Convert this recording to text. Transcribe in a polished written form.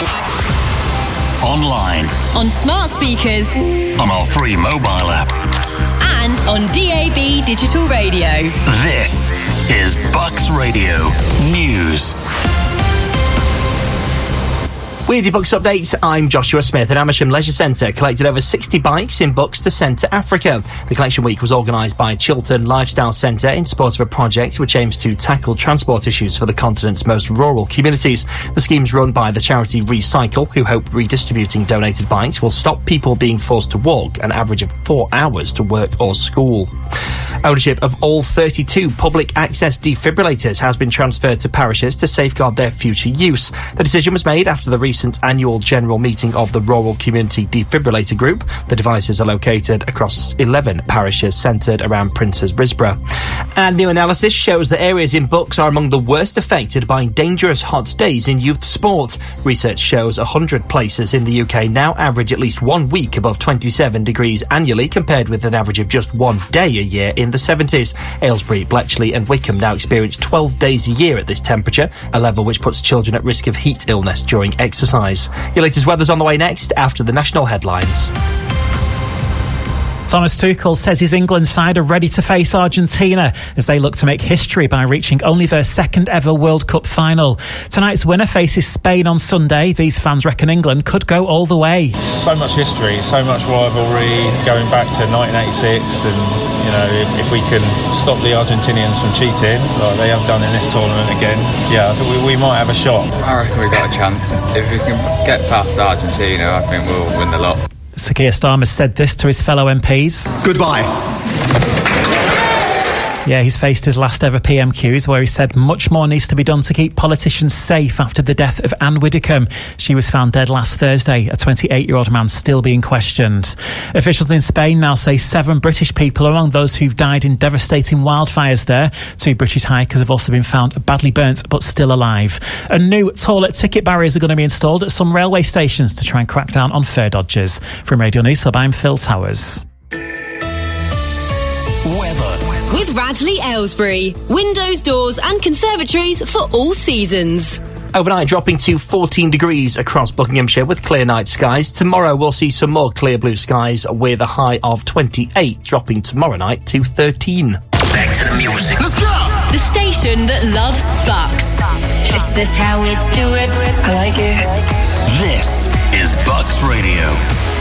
Online. On smart speakers. On our free mobile app. And on DAB digital radio. This is Bucks Radio News. With your Bucks update, I'm Joshua Smith. An Amersham Leisure Centre collected over 60 bikes in Bucks to send to Africa. The collection week was organised by Chiltern Lifestyle Centre in support of a project which aims to tackle transport issues for the continent's most rural communities. The scheme's run by the charity Recycle, who hope redistributing donated bikes will stop people being forced to walk an average of 4 hours to work or school. Ownership of all 32 public access defibrillators has been transferred to parishes to safeguard their future use. The decision was made after the recent annual general meeting of the Rural Community Defibrillator Group. The devices are located across 11 parishes centred around Princes Risborough. And new analysis shows that areas in Bucks are among the worst affected by dangerous hot days in youth sport. Research shows 100 places in the UK now average at least 1 week above 27 degrees annually, compared with an average of just 1 day a year in the 70s. Aylesbury, Bletchley and Wickham now experience 12 days a year at this temperature, a level which puts children at risk of heat illness during exercise. Your latest weather's on the way next, after the national headlines. Thomas Tuchel says his England side are ready to face Argentina as they look to make history by reaching only their second ever World Cup final. Tonight's winner faces Spain on Sunday. These fans reckon England could go all the way. So much history, so much rivalry going back to 1986, and you know, if we can stop the Argentinians from cheating like they have done in this tournament again, yeah, I think we might have a shot. I reckon we've got a chance. If we can get past Argentina, I think we'll win the lot. Sir Keir Starmer said this to his fellow MPs. Goodbye. Yeah, he's faced his last ever PMQs, where he said much more needs to be done to keep politicians safe after the death of Anne Widdecombe. She was found dead last Thursday, a 28-year-old man still being questioned. Officials in Spain now say 7 British people are among those who've died in devastating wildfires there. 2 British hikers have also been found badly burnt but still alive. And new toilet ticket barriers are going to be installed at some railway stations to try and crack down on fare dodgers. From Radio News Hub, I'm Phil Towers. Weather. With Radley Aylesbury. Windows, doors and conservatories for all seasons. Overnight dropping to 14 degrees across Buckinghamshire with clear night skies. Tomorrow we'll see some more clear blue skies with a high of 28, dropping tomorrow night to 13. Back to the music. Let's go! The station that loves Bucks. Is this how we do it? I like it. This is Bucks Radio.